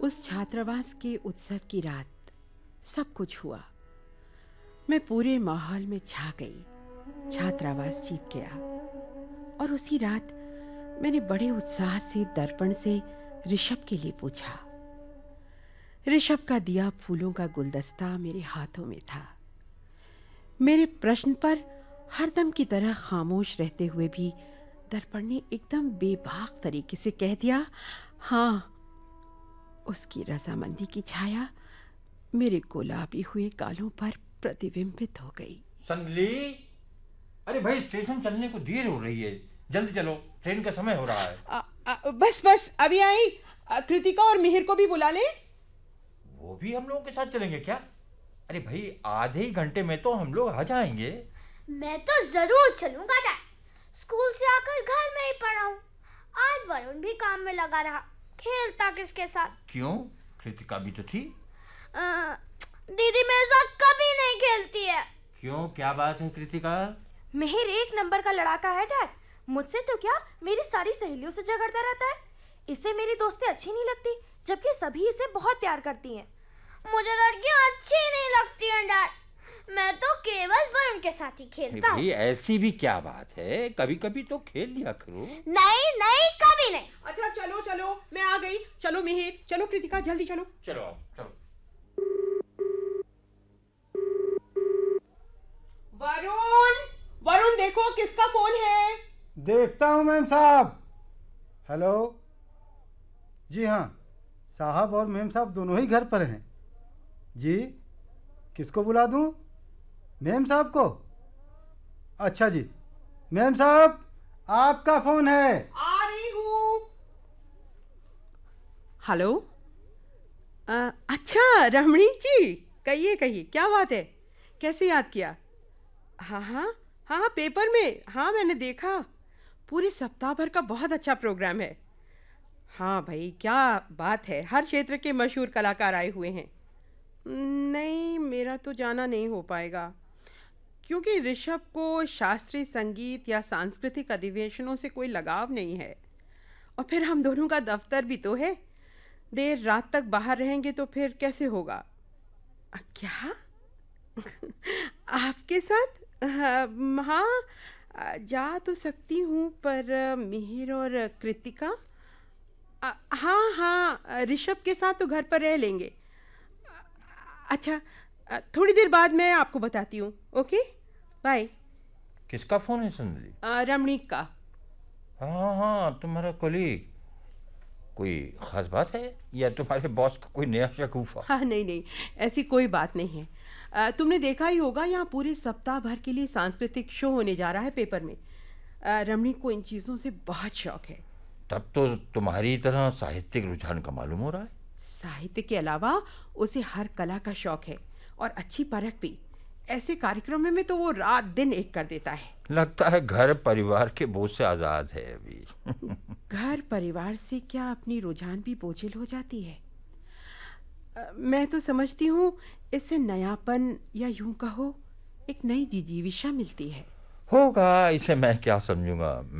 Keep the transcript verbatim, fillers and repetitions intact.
उस छात्रावास के उत्सव की रात सब कुछ हुआ। मैं पूरे माहौल में छा गई। छात्रावास जीत गया और उसी रात मैंने बड़े उत्साह से दर्पण से ऋषभ के लिए पूछा। ऋषभ का दिया फूलों का गुलदस्ता मेरे हाथों में था। मेरे प्रश्न पर हरदम की तरह खामोश रहते हुए भी दर्पण ने एकदम बेबाक तरीके से कह दिया, हाँ। उसकी रजामंदी की छाया मेरे गुलाबी हुए गालों पर प्रतिबिंबित हो गई। संदली, अरे भाई स्टेशन चलने को देर हो रही है, जल्दी चलो, ट्रेन का समय हो रहा है। आ, आ, बस बस अभी आई। कृतिका और मिहिर को भी बुला ले। वो भी हम लोगों के साथ चलेंगे क्या? अरे भाई आधे ही घंटे में तो हम लोग आ जाएंगे। मैं तो जरूर चलूंगा डैड। स्कूल से आकर घर में ही पड़ा हूँ। आज वरुण भी काम में लगा रहा, खेलता किसके साथ। क्यों? कृतिका भी तो थी। आ, दीदी मेरे साथ कभी नहीं खेलती है। क्यों, क्या बात है कृतिका? मिहिर एक नंबर का लड़ाका है डैड। मुझसे तो क्या, मेरी सारी सहेलियों से झगड़ता रहता है। इसे मेरी दोस्ती अच्छी नहीं लगती, जबकि सभी इसे बहुत प्यार करती हैं। मुझे लड़कियां अच्छी नहीं लगती हैं डैड। मैं तो केवल वरुण के साथ ही खेलता हूँ। ऐसी भी क्या बात है, कभी कभी तो खेल लिया करो। नहीं नहीं, कभी नहीं। अच्छा चलो चलो, मैं आ गई। चलो मिहिर, चलो कृतिका, जल्दी चलो। चलो चलो। वरुण, वरुण देखो किसका फोन है। देखता हूँ मैम साहब। हेलो। जी हाँ, साहब और मैम साहब दोनों ही घर पर हैं। जी, किसको बुला दूँ? मैम साहब को? अच्छा जी, मैम साहब आपका फ़ोन है। आ रही हूँ। हेलो। अ, अच्छा रमणीक जी, कहिए कहिए, क्या बात है, कैसे याद किया? हाँ हाँ हाँ, पेपर में, हाँ मैंने देखा। पूरे सप्ताह भर का बहुत अच्छा प्रोग्राम है। हाँ भाई, क्या बात है, हर क्षेत्र के मशहूर कलाकार आए हुए हैं। नहीं, मेरा तो जाना नहीं हो पाएगा, क्योंकि ऋषभ को शास्त्रीय संगीत या सांस्कृतिक अधिवेशनों से कोई लगाव नहीं है। और फिर हम दोनों का दफ्तर भी तो है। देर रात तक बाहर रहेंगे तो फिर कैसे होगा? अ, क्या? आपके साथ? हाँ, हाँ, जा तो सकती हूँ, पर मिहिर और कृतिका? अ, हाँ हाँ, ऋषभ के साथ तो घर पर रह लेंगे। अच्छा, थोड़ी देर बाद मैं आपको बताती हूँ। Okay, bye. किसका फोन है संदली? रमणीक का। हाँ हाँ, तुम्हारा कोलीग। कोई खास बात है या तुम्हारे बॉस का कोई नया शगुफा? हाँ नहीं नहीं, ऐसी कोई बात नहीं है। आ, तुमने देखा ही होगा, यहाँ पूरे सप्ताह भर के लिए सांस्कृतिक शो होने जा रहा है पेपर में। रमणीक को इन चीज़ों से बहुत शौक है। तब तो तुम्हारी तरह साहित्यिक रुझान का मालूम हो रहा है। साहित्य के अलावा उसे हर कला का शौक है और अच्छी परख भी। ऐसे कार्यक्रमों में तो वो रात दिन एक कर देता है। लगता है घर परिवार के बोझ से आजाद है अभी। घर परिवार से क्या अपनी रुझान भी बोझिल हो जाती है? आ, मैं तो समझती हूँ इससे नयापन, या यूं कहो एक नई जिजीविशा मिलती है। होगा, इसे मैं क्या समझूंगा।